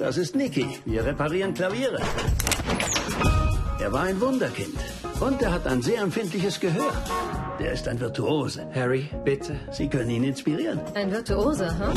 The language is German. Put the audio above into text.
Das ist Nicky. Wir reparieren Klaviere. Er war ein Wunderkind. Und er hat ein sehr empfindliches Gehör. Der ist ein Virtuose. Harry, bitte. Sie können ihn inspirieren. Ein Virtuose, hm?